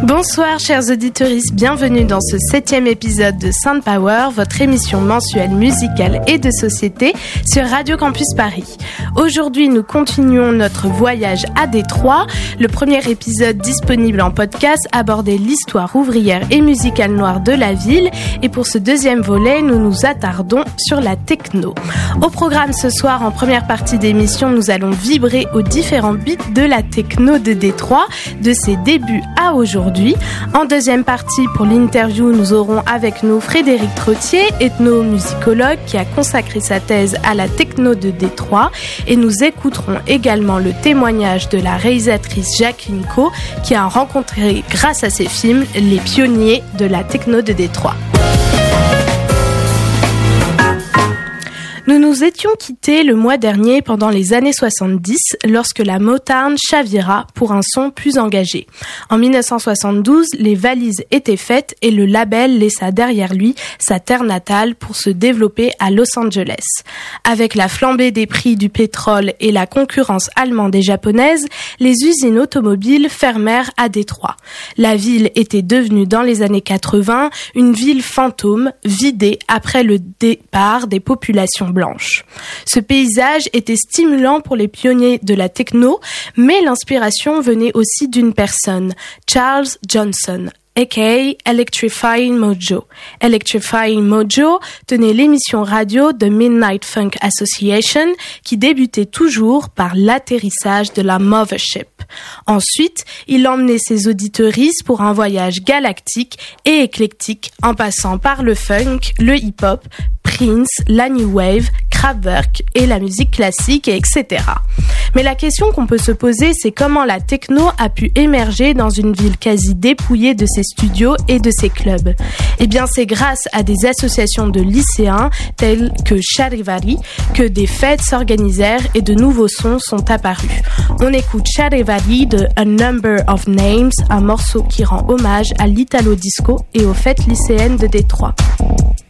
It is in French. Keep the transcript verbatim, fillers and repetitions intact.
Bonsoir chers auditeurs, bienvenue dans ce septième épisode de Sound Power, votre émission mensuelle musicale et de société sur Radio Campus Paris. Aujourd'hui, nous continuons notre voyage à Détroit. Le premier épisode disponible en podcast abordait l'histoire ouvrière et musicale noire de la ville. Et pour ce deuxième volet, nous nous attardons sur la techno. Au programme ce soir, en première partie d'émission, nous allons vibrer aux différents beats de la techno de Détroit, de ses débuts à aujourd'hui. En deuxième partie, pour l'interview, nous aurons avec nous Frédéric Trottier, ethnomusicologue qui a consacré sa thèse à la techno de Détroit, et nous écouterons également le témoignage de la réalisatrice Jacqueline Coe qui a rencontré grâce à ses films les pionniers de la techno de Détroit. Nous nous étions quittés le mois dernier pendant les années soixante-dix lorsque la Motown chavira pour un son plus engagé. En dix-neuf cent soixante-douze, les valises étaient faites et le label laissa derrière lui sa terre natale pour se développer à Los Angeles. Avec la flambée des prix du pétrole et la concurrence allemande et japonaise, les usines automobiles fermèrent à Détroit. La ville était devenue dans les années quatre-vingts une ville fantôme, vidée après le départ des populations blanche. Ce paysage était stimulant pour les pionniers de la techno, mais l'inspiration venait aussi d'une personne, Charles Johnson, aka Electrifying Mojo. Electrifying Mojo tenait l'émission radio de Midnight Funk Association qui débutait toujours par l'atterrissage de la Mothership. Ensuite, il emmenait ses auditeuristes pour un voyage galactique et éclectique en passant par le funk, le hip-hop, Prince, la New Wave, Kraftwerk et la musique classique, et cetera. Mais la question qu'on peut se poser, c'est comment la techno a pu émerger dans une ville quasi dépouillée de ses studios et de ses clubs. Eh bien, c'est grâce à des associations de lycéens telles que Charivari que des fêtes s'organisèrent et de nouveaux sons sont apparus. On écoute Charivari de A Number of Names, un morceau qui rend hommage à l'Italo Disco et aux fêtes lycéennes de Détroit.